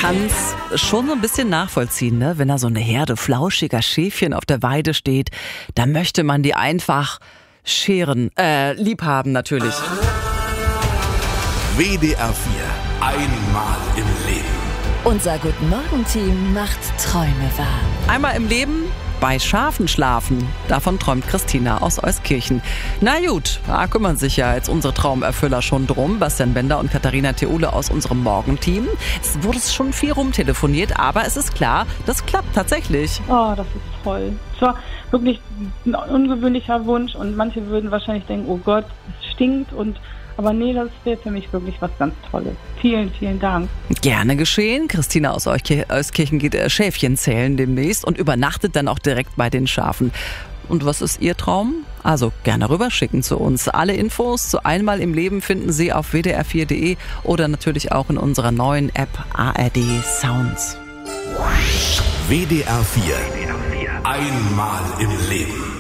kann's schon so ein bisschen nachvollziehen, ne? Wenn da so eine Herde flauschiger Schäfchen auf der Weide steht, da möchte man die einfach lieb haben natürlich. WDR 4, einmal im Leben. Unser Guten-Morgen-Team macht Träume wahr. Einmal im Leben bei Schafen schlafen. Davon träumt Christina aus Euskirchen. Na gut, da kümmern sich ja jetzt unsere Traumerfüller schon drum. Bastian Bender und Katharina Theule aus unserem Morgenteam. Es wurde schon viel rumtelefoniert, aber es ist klar, das klappt tatsächlich. Oh, das ist toll. Es war wirklich ein ungewöhnlicher Wunsch und manche würden wahrscheinlich denken, oh Gott, es stinkt aber nee, das wäre für mich wirklich was ganz Tolles. Vielen, vielen Dank. Gerne geschehen. Christina aus Euskirchen geht Schäfchen zählen demnächst und übernachtet dann auch direkt bei den Schafen. Und was ist Ihr Traum? Also gerne rüberschicken zu uns. Alle Infos zu Einmal im Leben finden Sie auf wdr4.de oder natürlich auch in unserer neuen App ARD Sounds. WDR 4, einmal im Leben.